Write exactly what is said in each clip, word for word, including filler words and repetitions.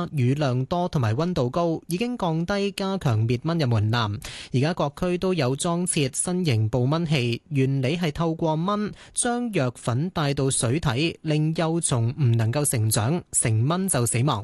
家雨量多同埋溫度高，已經降低加強滅蚊嘅門檻。而家各區都有裝設新型捕蚊器，原理係透過蚊將藥粉帶到水體，令幼蟲唔能夠成長，成蚊就死亡。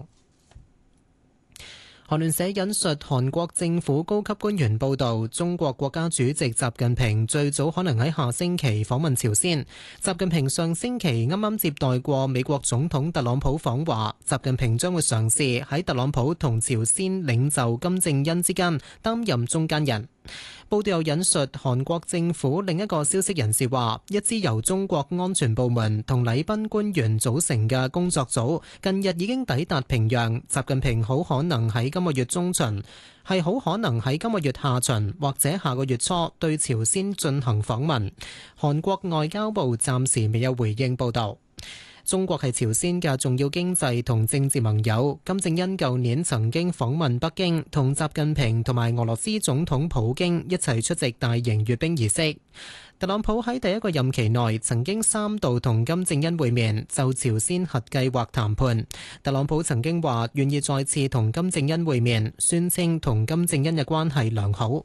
韓聯社引述韓國政府高級官員報道，中國國家主席習近平最早可能喺下星期訪問朝鮮。習近平上星期啱啱接待過美國總統特朗普訪華，習近平將會嘗試喺特朗普同朝鮮領袖金正恩之間擔任中間人。報道又引述韓國政府另一個消息人士話，一支由中國安全部門同禮賓官員組成嘅工作組近日已經抵達平壤，習近平好可能喺今個月中旬，係好可能喺今個月下旬或者下個月初對朝鮮進行訪問。韓國外交部暫時未有回應報道。中國係朝鮮嘅重要經濟同政治盟友。金正恩舊年曾經訪問北京，同習近平同埋俄羅斯總統普京一齊出席大型閱兵儀式。特朗普喺第一個任期內曾經三度同金正恩會面，就朝鮮核計劃談判。特朗普曾經話願意再次同金正恩會面，宣稱同金正恩嘅關係良好。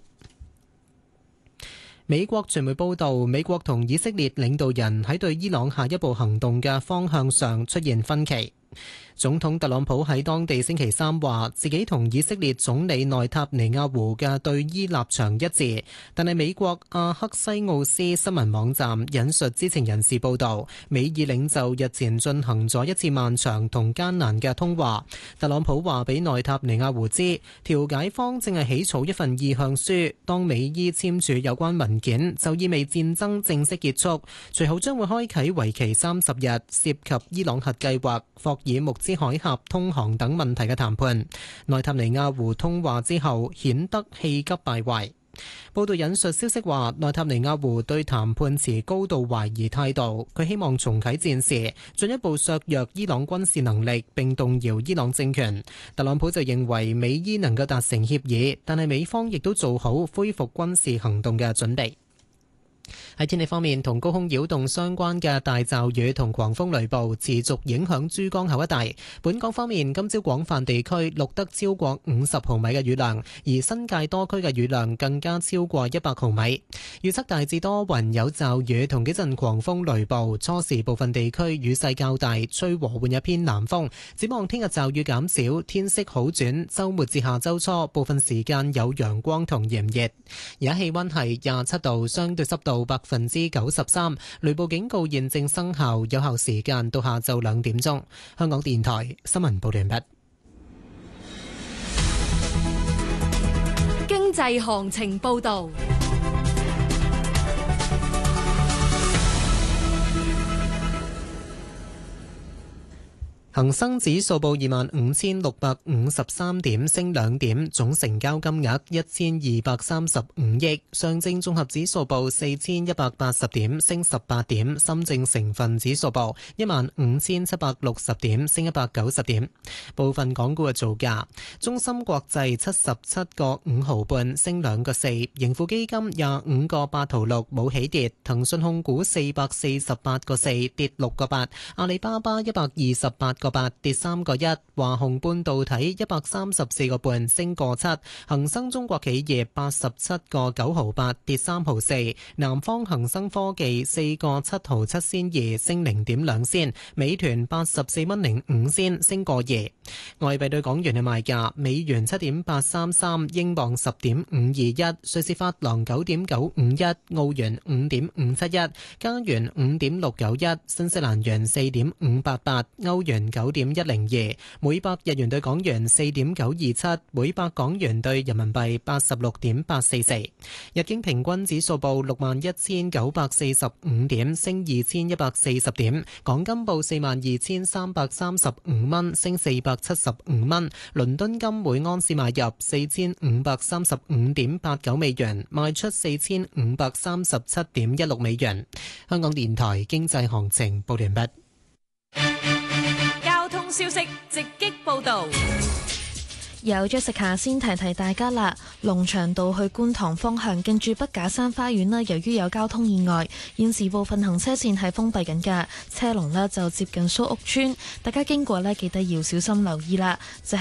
美國傳媒報道，美國同以色列領導人喺對伊朗下一步行動嘅方向上出現分歧。總統特朗普喺當地星期三話自己同以色列總理內塔尼亞胡嘅對伊立場一致，但係美國阿克西奧斯新聞網站引述知情人士報道，美以領袖日前進行咗一次漫長同艱難嘅通話。特朗普話俾內塔尼亞胡知，調解方正係起草一份意向書，當美伊簽署有關文件，就意味戰爭正式結束，隨後將會開啟為期三十日涉及伊朗核計劃、霍爾木茲海峽通航等問題嘅談判。內塔尼亞胡通話之後顯得氣急敗壞。報道引述消息話，內塔尼亞胡對談判持高度懷疑態度，佢希望重啟戰事，進一步削弱伊朗軍事能力並動搖伊朗政權。特朗普就認為美伊能夠達成協議，但係美方亦都做好恢復軍事行動嘅準備。喺天氣方面，同高空擾動相關嘅大驟雨同狂風雷暴持續影響珠江口一帶。本港方面，今朝廣泛地區錄得超過五十毫米嘅雨量，而新界多區嘅雨量更加超過一百毫米。預測大致多雲有驟雨同幾陣狂風雷暴，初時部分地區雨勢較大，吹和緩一偏南風。展望聽日驟雨減少，天色好轉，週末至下週初部分時間有陽光同炎熱。而家氣溫係廿七度，相對濕度百分之九十三，雷暴警告現正生效，有效時間到下晝兩點鐘。香港電台新聞報道完畢。 經濟行情報道。 恒生指數報二萬五千六百五十三點，升兩點，總成交金額一千二百三十五億。上證綜合指數報四千一百八十點，升十八點。深證成分指數報一萬五千七百六十點，升一百九十點。部分港股嘅造價：中芯國際七十七個五毫半，升兩個四；盈富基金廿五個八毫六，冇起跌；騰訊控股四百四十八個四，跌六個八；阿里巴巴一百二十八個八，跌三個一；華虹半導體一百三十四個半，升個七；恒生中國企業八十七個九毫八，跌三毫四；南方恒生科技四個七毫七仙二，升零點兩仙；美團八十四蚊零五仙，升個二。外幣對港元嘅賣價：美元七點八三三，英鎊十點五二一，瑞士法郎九點九五一，澳元五點五七一，加元五點六九一，新西蘭元四點五八八，歐元九點一零二，每百日元對港元四點九二七，每百港元對人民幣八十六點八四四。日經平均指數報六萬一千九百四十五點，升二千一百四十點。港金報四萬二千三百三十五蚊，升四百七十五蚊。倫敦金每盎司買入四千五百三十五點八九美元，賣出四千五百三十七點一六美元。香港電台經濟行情報完畢。 交通消息直擊報道。 有 Jessica 先提提大家啦，龍翔道去觀塘方向近住筆架山花園啦，由於有交通意外，現時部分行車線係封閉緊㗎，車龍呢就接近蘇屋村，大家經過呢記得要小心留意啦。就係